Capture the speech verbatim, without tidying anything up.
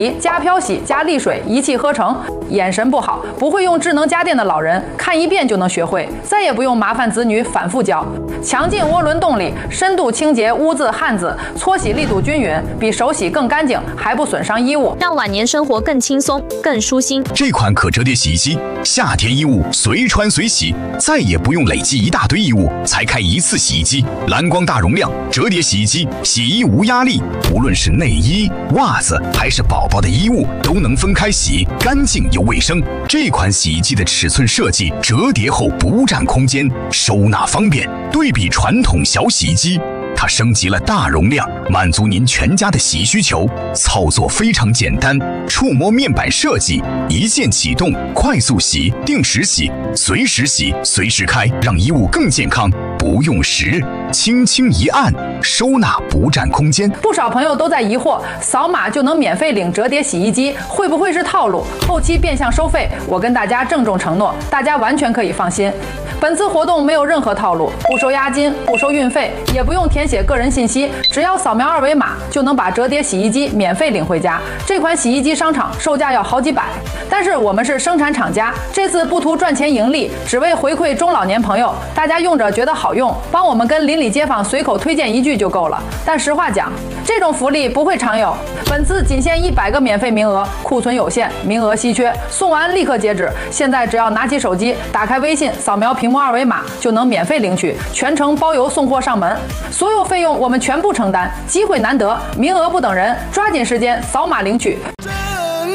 加漂洗加沥水一气呵成，眼神不好不会用智能家电的老人看一遍就能学会，再也不用麻烦子女反复教。强劲涡轮动力，深度清洁污渍汗渍，搓洗力度均匀，比手洗更干净，还不损伤衣物， 让晚年生活更轻松、更舒心。 这款可折叠洗衣机，夏天衣物随穿随洗，再也不用累积一大堆衣物才开一次洗衣机。蓝光大容量折叠洗衣机，洗衣无压力，无论是内衣、袜子还是宝宝的衣物，都能分开洗，干净又卫生。这款洗衣机的尺寸设计，折叠后不占空间，收纳方便。对比传统小洗衣机，它升级了大容量，满足您全家的洗需求。操作非常简单，触摸面板设计，一键启动，快速洗、定时洗、随时洗、随时开，让衣物更健康。不用时，轻轻一按，收纳不占空间。 不少朋友都在疑惑，扫码就能免费领折叠洗衣机，会不会是套路？后期变相收费？我跟大家郑重承诺，大家完全可以放心。本次活动没有任何套路，不收押金，不收运费，也不用填写个人信息，只要扫描二维码就能把折叠洗衣机免费领回家。这款洗衣机商场售价要好几百，但是我们是生产厂家，这次不图赚钱盈利，只为回馈中老年朋友，大家用着觉得好用，帮我们跟邻里街坊随口推荐一句就够了。但实话讲，这种福利不会常有，本次仅限一百个免费名额，库存有限，名额稀缺，送完立刻截止。现在只要拿起手机，打开微信，扫描屏幕二维码就能免费领取，全程包邮送货上门，所有费用我们全部承担。机会难得，名额不等人，抓紧时间扫码领取。